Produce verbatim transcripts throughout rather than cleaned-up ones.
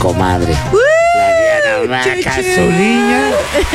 comadre. Uh, la Diana Maca, su niña.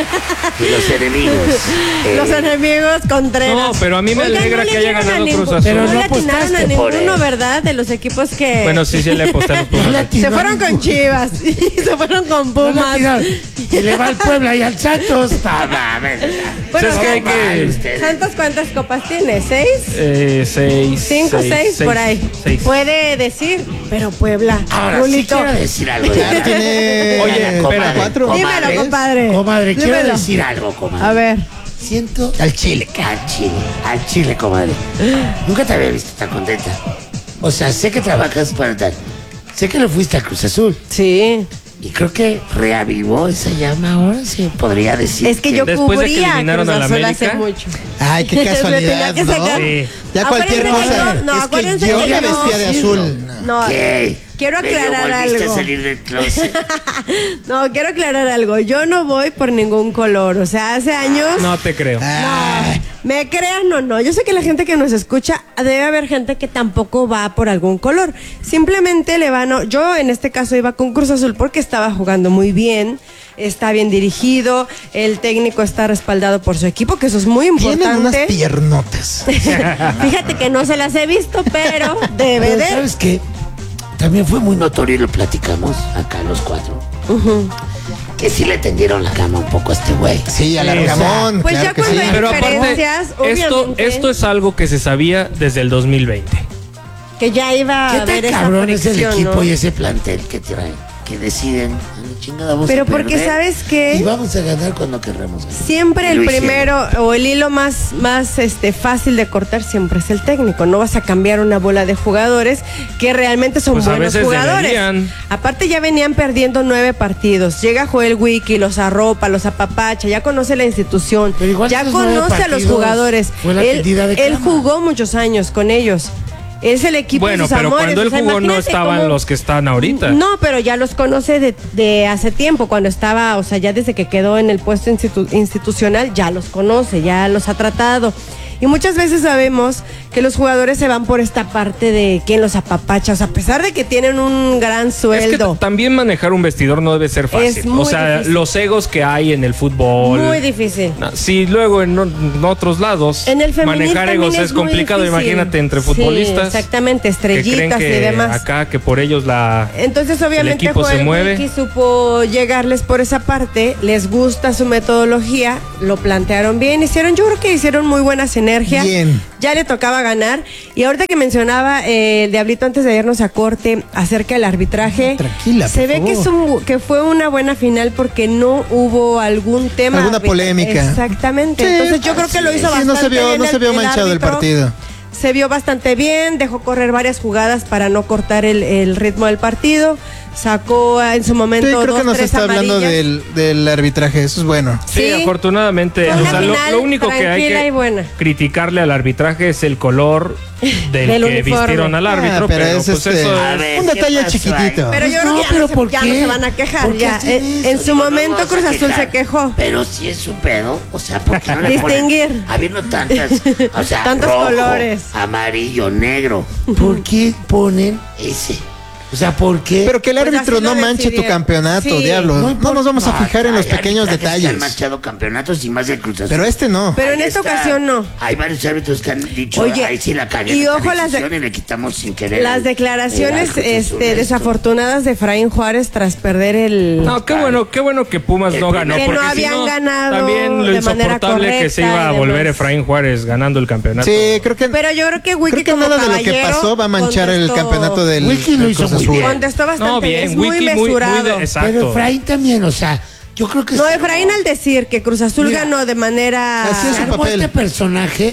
Y los enemigos. Eh, los enemigos Contreras. No, pero a mí me Oigan, alegra no que haya ganado ningún, Cruz Azul. Pero no no le atinaron a apostaste por ninguno, él. ¿verdad? De los equipos que... Bueno, sí, sí le aposté a los Pumas. se fueron con Chivas y se fueron con Pumas. Y le va al Puebla y al Santos. No mames. Bueno, ¿Sabes qué hay que- ustedes. ¿Santos cuántas copas tiene? ¿Seis? Eh, seis. ¿Cinco, seis? seis, Por ahí. Seis. Puede decir, pero Puebla. Ahora Rulito. sí quiero decir algo. Ya tiene Oye, comadre, espera. cuatro. Dímelo, compadre. Comadre, quiero Dímelo. decir algo, comadre. A ver. Siento Al Chile. al chile, al chile, comadre. Nunca te había visto tan contenta. O sea, sé que trabajas para tal. Sé que le fuiste a Cruz Azul. Sí. Y creo que reavivó esa llama ahora, se podría decir. Es que yo después de que cubría eliminaron Cruz a la Azul América. hace mucho. Ay, qué Le tenía casualidad, que ¿no? sacar. Sí. Ya cualquier Acuérdense que cosa. no, no, es que acuérdense yo que ya no. vestía de azul. No, ¿Qué? quiero Medio aclarar volviste algo. a salir del closet. No, quiero aclarar algo. Yo no voy por ningún color. O sea, hace años. No te creo. Ay, Me crean o no, yo sé que la gente que nos escucha, debe haber gente que tampoco va por algún color. Simplemente le van, a- yo en este caso iba con Cruz Azul porque estaba jugando muy bien, está bien dirigido, el técnico está respaldado por su equipo, que eso es muy tienen unas importante. piernotas. Fíjate que no se las he visto, pero debe Pero de. ¿sabes qué? También fue muy notorio y lo platicamos acá los cuatro. Que sí le tendieron la cama un poco a este güey. Sí, al Sí, Argamón. pues claro ya que cuando sí. hay Pero aparte, diferencias, esto, obviamente. esto es algo que se sabía desde el dos mil veinte. Que ya iba a ¿Qué haber tan esa cabrón es el fricción, equipo ¿no? y ese plantel que traen? Que deciden, a la chingada vamos Pero a porque, perder ¿sabes qué? Y vamos a ganar cuando querramos ganar. Siempre Y el lo hicieron. primero o el hilo más, más este, fácil de cortar siempre es el técnico. No vas a cambiar una bola de jugadores que realmente son Pues a buenos veces jugadores. deberían. Aparte ya venían perdiendo nueve partidos. Llega Joel Wiki, los arropa, los apapacha, ya conoce la institución, Pero igual ya esos nueve conoce a los partidos jugadores. fue la Él, tendida de él cama. jugó muchos años con ellos. Es el equipo de Bueno, sus pero amores. cuando él O sea, jugó no imagínate estaban cómo- los que están ahorita. No, pero ya los conoce de, de hace tiempo, cuando estaba, o sea, ya desde que quedó en el puesto institu- institucional, ya los conoce, ya los ha tratado. Y muchas veces sabemos que los jugadores se van por esta parte de quién los apapacha, o sea, a pesar de que tienen un gran Es que sueldo. t- también manejar un vestidor no debe ser fácil. Es muy o sea, difícil. los egos que hay en el fútbol. Muy difícil. No, si luego en, o- en otros lados En el femenil manejar también egos es es muy complicado, difícil. imagínate entre Sí, futbolistas. exactamente, que creen estrellitas que y demás. acá que por ellos la Entonces, obviamente, el equipo se Joel mueve. Wiki supo llegarles por esa parte, les gusta su metodología, lo plantearon bien, hicieron, yo creo que hicieron muy buena sinergia. Bien. Ya le tocaba ganar. Y ahorita que mencionaba eh, el Diablito antes de irnos a corte acerca del arbitraje, Tranquila, se por ve que, es favor. un- que fue una buena final porque no hubo algún tema. Alguna arbitra- polémica. Exactamente. Sí, Entonces yo creo que lo hizo sí, bastante no se vio, bien no se vio el manchado el árbitro. partido. Se vio bastante bien, dejó correr varias jugadas para no cortar el, el ritmo del partido. Sacó ah, en su momento Sí, creo dos, que no se tres está hablando amarillas. del, del arbitraje, eso es bueno. Sí, Sí. afortunadamente. Fue O una sea, lo, final lo único que hay tranquila y que buena. criticarle al arbitraje es el color del, Del que uniforme. vistieron al Ah, árbitro. pero pero es pues este- eso A es- ver, Un ¿qué detalle pasó chiquitito. ahí? Pero yo Pues creo no, que ya, pero no, se, ¿por ya qué? no se van a quejar. ¿Por qué Ya. hacen Eh, eso? en su Digo, no momento vamos a Cruz Azul quejar, se quejó. Pero si es su pedo, o sea, ¿por qué no le Distinguir. ponen, habiendo tantas, o sea, Tantos rojo, colores. amarillo, negro, ¿por qué ponen ese? O sea, ¿por qué? Pero que el Pues árbitro así lo no manche tu decidieron. campeonato, Sí. diablo. No, importa. nos vamos a fijar en los Hay pequeños arbitrajes que detalles. han manchado campeonatos y más de Cruz Azul. Pero este no. Pero en Ahí esta está. ocasión no. Hay varios árbitros que han dicho, Oye, ahí sí la cagué y en esta ojo las de- decisión y le quitamos sin querer. Las el- declaraciones el Cruz Azul este, esto. desafortunadas de Efraín Juárez tras perder el... No, qué bueno, qué bueno que Pumas El no primer- ganó. Que porque no si habían no, ganado también lo de manera insoportable que se correcta iba a y volver demás. Efraín Juárez ganando el campeonato. Sí, creo que, Pero yo creo que Wiki creo que como nada de lo que caballero pasó va a manchar el contestó- campeonato del, Wiki lo del hizo Cruz muy Azul. bien. Contestó bastante No, bien, es muy Wiki muy, muy mesurado. de- exacto. Pero Efraín también, o sea, yo creo que... No, se- Efraín al decir que Cruz Azul Mira, ganó de manera... así es Se su armó papel. este personaje,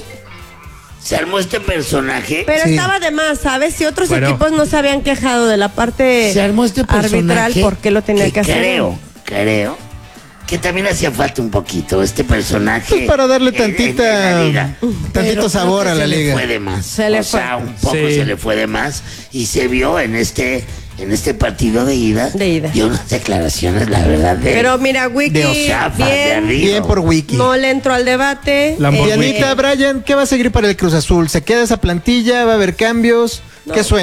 se armó este personaje, Pero Sí. estaba de más, ¿sabes? Si otros Bueno. equipos no se habían quejado de la parte se armó este personaje arbitral, ¿por qué lo tenía que, hacer? creo, creo, que también hacía falta un poquito este personaje. Pues para darle en- en- en tantita- la liga. tantito Pero creo sabor que a la se le liga. fue de más. Se le o sea, fue. un poco Sí. se le fue de más y se vio en este en este partido de ida. De ida. Y unas declaraciones, la verdad, de, Pero mira, Wiki, de Osafa, de bien, arriba. Bien por Wiki. no le entró al debate. Lamborghini. Dianita, Brian, ¿qué va a seguir para el Cruz Azul? ¿Se queda esa plantilla? ¿Va a haber cambios? ¿Qué suena?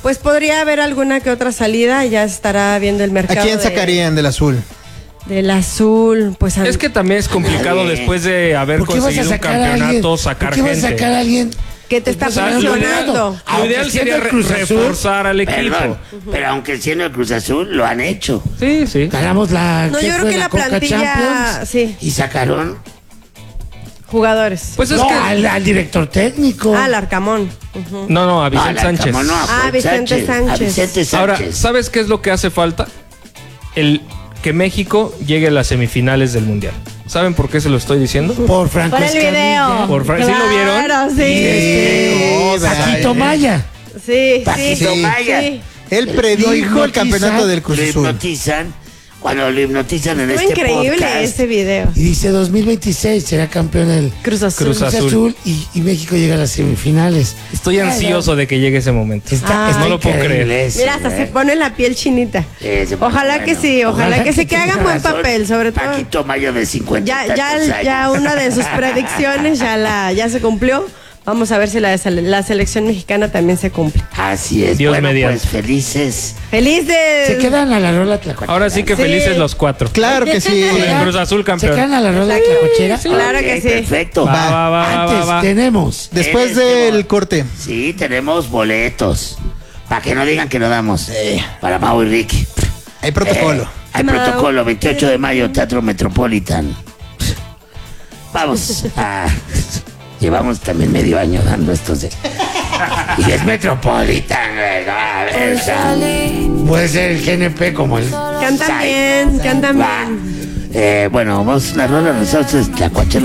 Pues podría haber alguna que otra salida, ya estará viendo el ¿A mercado. quién de- sacarían del azul? Del azul, pues a- Es que también es complicado Nadie. después de haber ¿Por qué vas a conseguido un sacar a alguien? campeonato sacar ¿Por qué vas a gente. sacar a alguien? que te está O sea, lo ideal- funcionando. Lo Aunque ideal siendo sería el re- Cruz Azul, reforzar al equipo. Perdón, pero aunque siendo el Cruz Azul, lo han hecho. Sí, sí. Ganamos la. No, ¿qué yo creo fue? que la Conca plantilla, Champions, sí. Y sacaron Jugadores. Pues es no, que. al, al director técnico. Ah, al Arcamón. Ujú. No, no, a No, Vicente al Sánchez. Arcamón no, Ah, fue Vicente Sánchez. A Vicente Sánchez. Ahora, ¿sabes qué es lo que hace falta? El que México llegue a las semifinales del Mundial. ¿Saben por qué se lo estoy diciendo? Por Franco Por el Escamilla. video. Por Fra- ¿sí lo vieron? Claro, sí. Este, Sí, Paquito vaya. Maya. Sí, sí. Paquito Sí. Maya. Sí. Él Lo predijo el hipnotizan, campeonato del Cruz Lo Azul. hipnotizan. Cuando lo hipnotizan en Fue este increíble podcast. ese video. Y dice dos mil veintiséis será campeón el Cruz Azul. Cruz Cruz Azul. Azul, y, y México llega a las semifinales. Estoy ansioso de que llegue ese momento. Está, Ah. está No lo puedo increíble creer. eso, Mira, hasta ¿eh? se pone la piel chinita. Sí, se pone Ojalá que bueno. sí, ojalá, que, se que haga tenga buen razón. papel, sobre todo. Paquito Mayo de cincuenta Ya, y tantos ya, ya años. una de sus predicciones ya la, ya se cumplió. Vamos a ver si la, de sele- la selección mexicana también se cumple. Así es. Dios bueno, mediante. pues felices. ¡Feliz de! Se quedan a la rola tlacuachera. Ahora sí que Sí. felices los cuatro. Claro que sí. Con el Cruz Azul ¿Se campeón. quedan a la rola tlacuachera? Claro que Ok, sí. Perfecto. Va, va, va, Antes va, va. tenemos. Después en este del mo- corte. Sí, tenemos boletos. Para que no digan que no damos. Para Mau y Ricky. Hay protocolo. Eh, hay Mau. protocolo, veintiocho de mayo, Teatro Metropolitan. Vamos a... Llevamos también medio año dando estos de... Y es Metropolitan, güey. No, a ver, o sea, puede ser el G N P como el... Cantan Sai. bien, cantan Va. bien. Eh, bueno, vamos, la rola de nosotros es Tlacuachera.